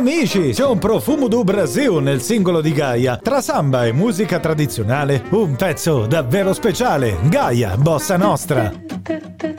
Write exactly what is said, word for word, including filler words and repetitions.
Amici, c'è un profumo do Brasil nel singolo di Gaia. Tra samba e musica tradizionale, un pezzo davvero speciale. Gaia, Bossa Nostra.